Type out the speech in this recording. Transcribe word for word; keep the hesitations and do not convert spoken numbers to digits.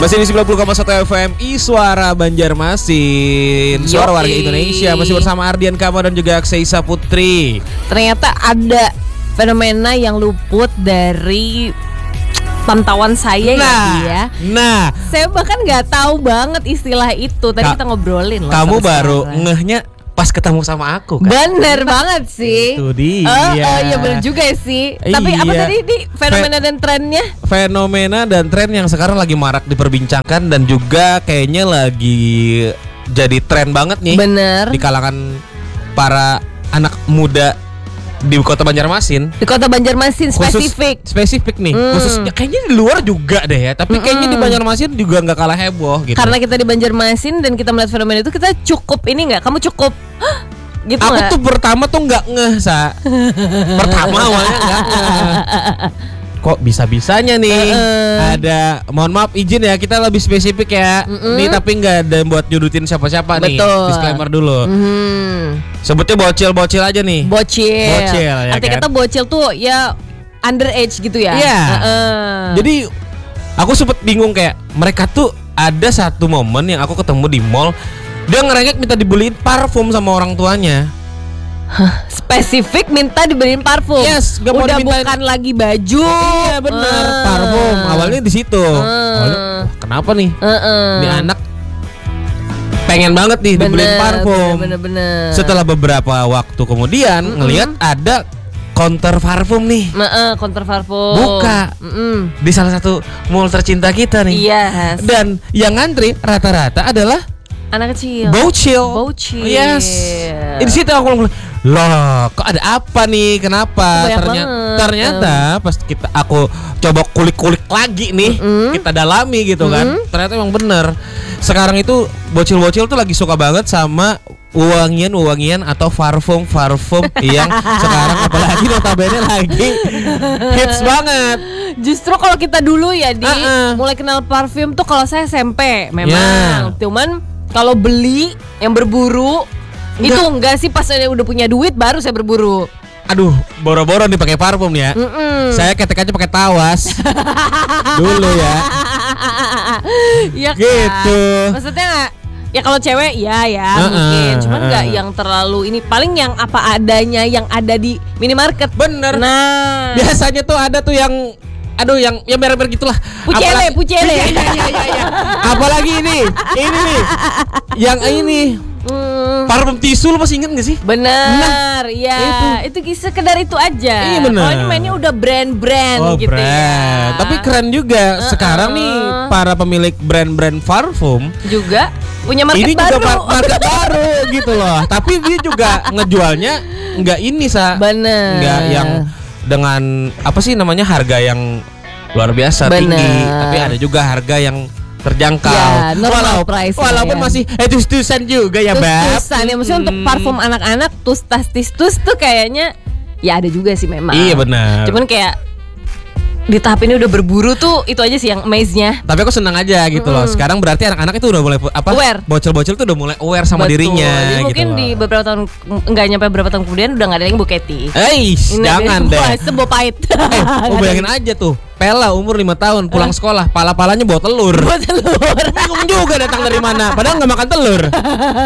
Masih di sembilan puluh koma satu F M I Suara Banjarmasin, suara Yoi. warga Indonesia. Masih bersama Ardian Kama dan juga Akseisa Putri. Ternyata ada fenomena yang luput dari pantauan saya Nah, ya dia. nah, Saya bahkan nggak tahu banget istilah itu. Tadi Ka- kita ngobrolin loh. kamu sama baru sekarang. ngehnya pas ketemu sama aku kan? Bener banget sih. Itu dia. Oh, oh iya bener juga sih. Tapi apa Iya. tadi di fenomena dan trennya? Fenomena dan tren yang sekarang lagi marak diperbincangkan dan juga kayaknya lagi jadi tren banget nih Bener. di kalangan para anak muda di kota Banjarmasin. Di kota Banjarmasin spesifik. Khusus, spesifik nih. Hmm. Khususnya kayaknya di luar juga deh ya. Tapi kayaknya di Banjarmasin juga nggak kalah heboh gitu. Karena kita di Banjarmasin dan kita melihat fenomena itu, kita cukup ini nggak? Kamu cukup "Hah?" gitu aku nggak? tuh pertama tuh nggak ngeh sa. Pertama awalnya nggak ngeh. Kok bisa-bisanya nih Uh-uh. ada, mohon maaf izin ya, kita lebih spesifik ya. Mm-mm. Nih tapi nggak ada buat nyudutin siapa-siapa nih. Betul. Disclaimer dulu. Hmm. Sebutnya bocil-bocil aja nih. Bocil. Bocil, ya Arti kan? kata bocil tuh ya underage gitu ya. Iya. Heeh. Jadi aku sempet bingung kayak mereka tuh ada satu momen yang aku ketemu di mall, dia ngerengek minta dibeliin parfum sama orang tuanya. spesifik minta dibeliin parfum. Yes, gak mau Udah dimintain- bukan lagi baju. Iya benar, Ah. parfum. Awalnya di situ. Ah. Awalnya, "Wah, kenapa nih? Heeh. Ini anak pengen banget nih dibeliin Bener, parfum." bener, bener, bener. Setelah beberapa waktu kemudian ngelihat ada counter parfum nih Heeh, counter parfum. Buka. Mm-mm. di salah satu mall tercinta kita nih. Yes. Dan yang ngantri rata-rata adalah Anak kecil. bocil. Bocil. Yes. Di situ aku bilang, loh, kok ada apa nih? Kenapa? Banyak Ternyata, banget. ternyata pas kita aku coba kulik-kulik lagi nih, Mm-mm. kita dalami gitu kan. Ternyata emang bener. Sekarang itu bocil-bocil tuh lagi suka banget sama wangian-wangian atau parfum-parfum yang sekarang apalagi notabene lagi hits banget. Justru kalau kita dulu ya di Uh-uh. mulai kenal parfum tuh kalau saya S M P memang. Ya. Cuman kalau beli yang berburu Enggak. itu enggak sih, pas saya udah punya duit baru saya berburu. Aduh, boro-boro nih pakai parfum ya. Mm-mm. Saya ketek aja pakai tawas. Dulu ya. Iya kan? Gitu. Maksudnya nggak, ya kalau cewek ya ya Uh-uh, mungkin, cuman nggak uh-uh. yang terlalu ini, paling yang apa adanya yang ada di minimarket. Bener. Nah, Biasanya tuh ada tuh yang aduh yang yang merek-merek gitulah. pucele, Apalagi- pucele. Iya, iya, iya, iya. Apalagi ini. Ini nih. Yang ini Hmm, parfum tisu, lu masih inget gak sih? benar, ya itu. sekedar itu aja. Iya, benar. Kalau ini mainnya udah brand-brand gitu ya. brand. Tapi keren juga. Uh-uh. Sekarang nih para pemilik brand-brand parfum Juga punya market ini baru. juga mar- market baru gitu loh. Tapi dia juga ngejualnya nggak ini sa. Bener. Nggak yang dengan apa sih namanya, harga yang luar biasa Bener. tinggi. Tapi ada juga harga yang terjangkau. Ya, normal Walau- price walaupun ya. masih eh tus-tusan juga ya, Bab. Tus-tusan ya, maksudnya untuk parfum anak-anak tus tas tis tus tuh kayaknya ya ada juga sih memang. Iya benar. Cuman kayak di tahap ini udah berburu tuh, itu aja sih yang amaze-nya. Tapi aku senang aja gitu loh. Sekarang berarti anak-anak itu udah mulai apa? Aware. Bocil-bocil tuh udah mulai aware sama Betul. dirinya Jadi gitu. mungkin loh. di beberapa tahun, enggak nyampe beberapa tahun kemudian udah nggak ada lagi buketi. Eh, jangan deh. Wah, sebo pahit. Eh, oh, bayangin aja tuh, Pela umur lima tahun pulang sekolah, pala-palanya bawa telur. Buat telur. Bingung juga datang dari mana, padahal nggak makan telur.